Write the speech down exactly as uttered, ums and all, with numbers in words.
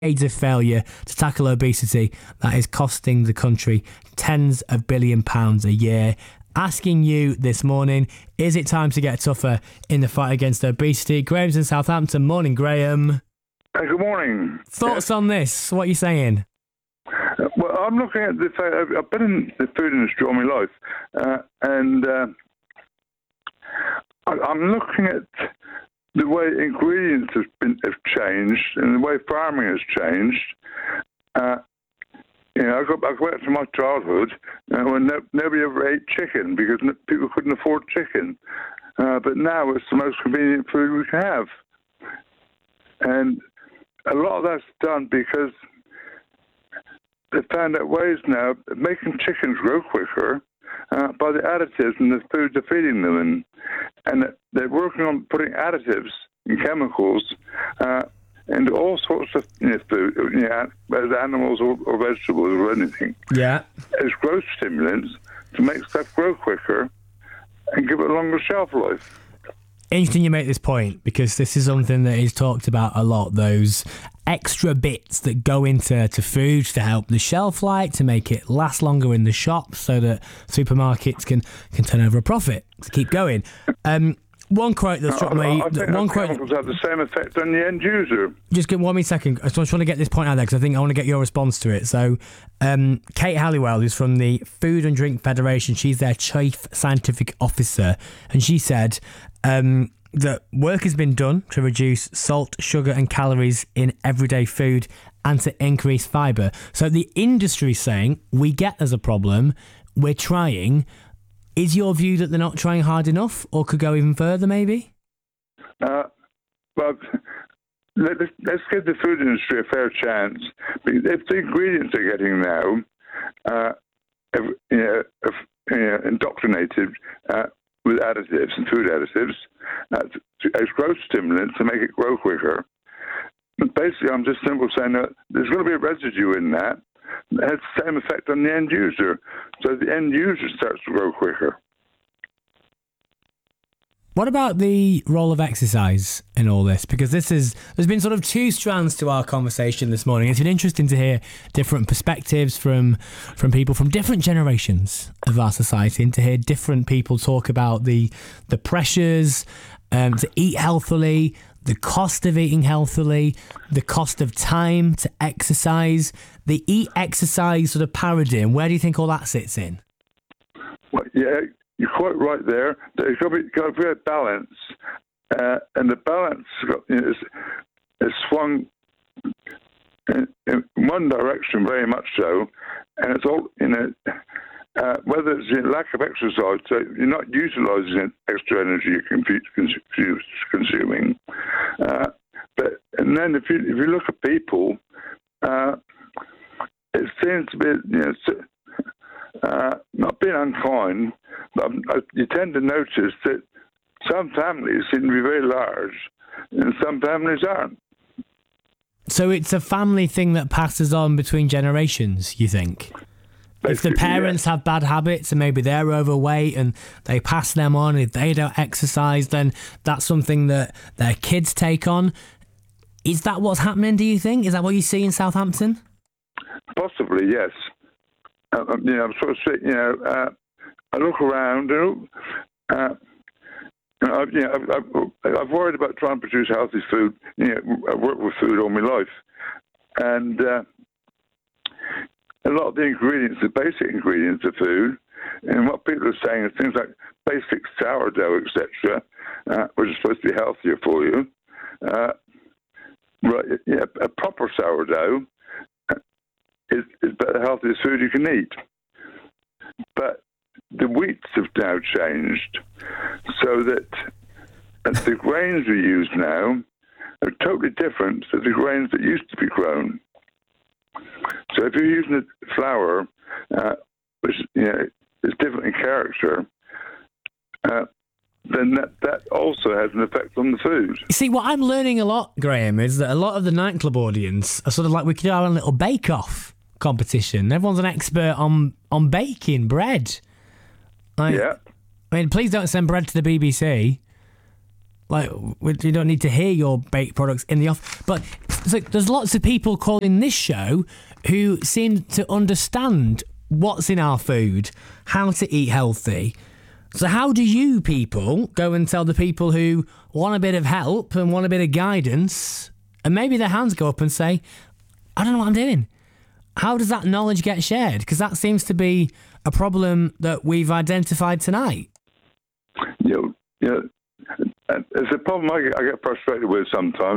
decades of failure to tackle obesity that is costing the country tens of billion pounds a year. Asking you this morning, is it time to get tougher in the fight against obesity? Graham's in Southampton. Morning, Graham. Hey, good morning. Thoughts yes. on this? What are you saying? Uh, well, I'm looking at the fact I've, I've been in the food industry all my life, uh, and uh, I, I'm looking at the way ingredients have been have changed and the way farming has changed. Uh, you know, I go, I go back to my childhood uh, when no, nobody ever ate chicken because no, people couldn't afford chicken. Uh, but now it's the most convenient food we can have. And a lot of that's done because they found out ways now of making chickens grow quicker uh, by the additives in the food they're feeding them. And, and they're working on putting additives and chemicals uh, into all sorts of you know, food, you know, whether animals or, or vegetables or anything. Yeah. As growth stimulants to make stuff grow quicker and give it a longer shelf life. Interesting you make this point, because this is something that is talked about a lot, those extra bits that go into to food to help the shelf life, to make it last longer in the shop so that supermarkets can, can turn over a profit to keep going. Um, one quote that struck me... I think one quote chemicals have the same effect on the end user. Just give one me second. I just want to get this point out there because I think I want to get your response to it. So, um, Kate Halliwell, who's from the Food and Drink Federation, she's their chief scientific officer, and she said um, that work has been done to reduce salt, sugar and calories in everyday food and to increase fibre. So the industry's saying, we get there's a problem, we're trying. Is your view that they're not trying hard enough or could go even further, maybe? Uh, well, let, let's give the food industry a fair chance. If the ingredients they're getting now uh, have, you know, have, you know, indoctrinated uh, with additives and food additives uh, as growth stimulants to make it grow quicker, but basically I'm just simply saying that there's going to be a residue in that. It has the same effect on the end user. So the end user starts to grow quicker. What about the role of exercise in all this? Because this is there's been sort of two strands to our conversation this morning. It's been interesting to hear different perspectives from from people from different generations of our society, and to hear different people talk about the the pressures um, to eat healthily, the cost of eating healthily, the cost of time to exercise, the eat exercise sort of paradigm. Where do you think all that sits in? Well, yeah, you're quite right there. There's got to be, got to be a balance, uh, and the balance you know, is, is swung in, in one direction very much so, and it's all you know. Uh, whether it's a lack of exercise, so you're not utilising extra energy you're consuming. Uh, but and then if you if you look at people, uh, it seems to be you know uh, not being unkind, but you tend to notice that some families seem to be very large, and some families aren't. So it's a family thing that passes on between generations, you think? If the parents yeah. have bad habits and maybe they're overweight and they pass them on, if they don't exercise, then that's something that their kids take on. Is that what's happening, do you think? Is that what you see in Southampton? Possibly, yes. Uh, you know, I'm sort of, you know, uh, I look around, you know, uh, I've, you know, I've, I've, I've worried about trying to produce healthy food. You know, I've worked with food all my life. And uh, a lot of the ingredients, the basic ingredients of food, and what people are saying is things like basic sourdough, et cetera, uh, which is supposed to be healthier for you. Uh, right, yeah, a proper sourdough is, is about the healthiest food you can eat. But the wheats have now changed so that the grains we use now are totally different to the grains that used to be grown. So if you're using a flour, uh, which you know, is different in character, uh, then that, that also has an effect on the food. You see, what I'm learning a lot, Graham, is that a lot of the nightclub audience are sort of like, we could have a little bake-off competition. Everyone's an expert on, on baking bread. Like, yeah. I mean, please don't send bread to the B B C. Like, you don't need to hear your baked products in the off. But so there's lots of people calling this show who seem to understand what's in our food, how to eat healthy. So how do you people go and tell the people who want a bit of help and want a bit of guidance, and maybe their hands go up and say, I don't know what I'm doing? How does that knowledge get shared? Because that seems to be a problem that we've identified tonight. You know, you know, it's a problem I get, I get frustrated with sometimes.